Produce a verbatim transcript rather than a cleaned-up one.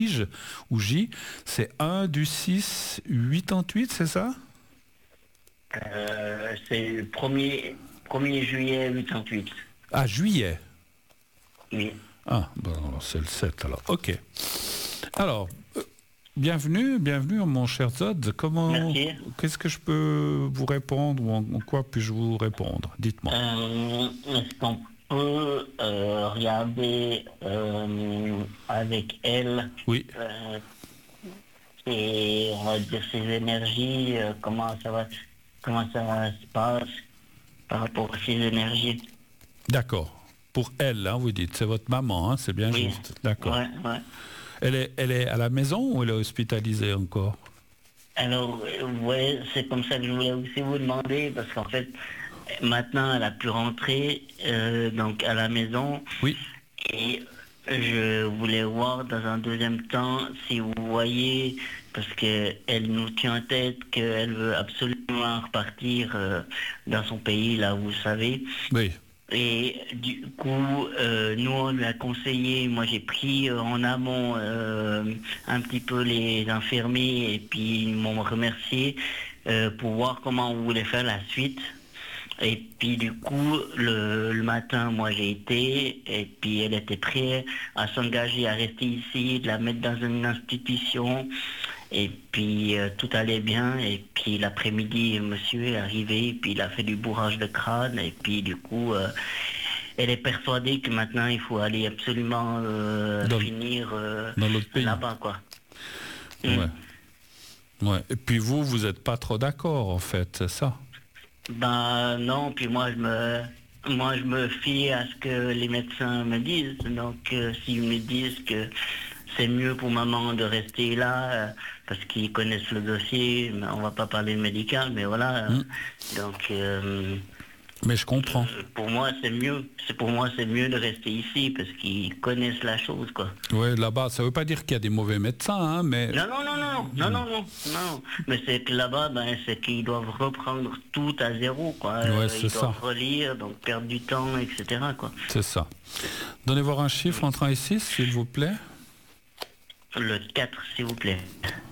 J, ou J, c'est un du six quatre-vingt-huit, c'est ça? Euh, c'est le premier, premier juillet quatre-vingt-huit. Ah, juillet. Oui. Ah, bon, c'est le sept alors. Ok. Alors, euh, bienvenue, bienvenue mon cher Zod. Comment, Merci. qu'est-ce que je peux vous répondre ou en, en quoi puis-je vous répondre? Dites-moi. Euh, est-ce qu'on peut euh, regarder euh, avec elle Oui. euh, et on va dire ses énergies, euh, comment ça va, comment ça se passe par rapport à ses énergies? D'accord. Pour elle, hein, vous dites, c'est votre maman, hein, c'est bien Oui. juste. D'accord. Ouais, ouais. Elle est, elle est à la maison ou elle est hospitalisée encore? Alors, euh, ouais, c'est comme ça que je voulais aussi vous demander, parce qu'en fait, maintenant, elle a pu rentrer euh, donc à la maison. Oui. Et je voulais voir dans un deuxième temps si vous voyez, parce qu'elle nous tient en tête qu'elle veut absolument repartir euh, dans son pays, là, vous savez. Oui. Et du coup, euh, nous, on lui a conseillé, moi j'ai pris euh, en amont euh, un petit peu les infirmiers et puis ils m'ont remercié euh, pour voir comment on voulait faire la suite. Et puis du coup, le, le matin, moi j'ai été, et puis elle était prête à s'engager à rester ici, de la mettre dans une institution. Et puis euh, tout allait bien, et puis l'après-midi, monsieur est arrivé, et puis il a fait du bourrage de crâne, et puis du coup, euh, elle est persuadée que maintenant il faut aller absolument euh, Dans, finir euh, dans l'autre pays. là-bas, quoi. Ouais. Ouais. Et puis vous, vous n'êtes pas trop d'accord, en fait, c'est ça? Ben non, puis moi je me moi je me fie à ce que les médecins me disent. Donc euh, s'ils me disent que c'est mieux pour maman de rester là, euh, parce qu'ils connaissent le dossier, mais on va pas parler de médical, mais voilà. Mm. Donc euh, Mais je comprends. euh, pour moi c'est mieux. C'est pour moi c'est mieux de rester ici parce qu'ils connaissent la chose, quoi. Oui, là-bas, ça ne veut pas dire qu'il y a des mauvais médecins, hein, mais... Non, non, non, non, non, non, non, non. Mais c'est que là-bas, ben, c'est qu'ils doivent reprendre tout à zéro, quoi. Ouais, Euh, c'est ils ça. doivent relire, donc perdre du temps, et cetera, quoi. C'est ça. Donnez voir un chiffre entre un et six, s'il vous plaît. Le quatre, s'il vous plaît.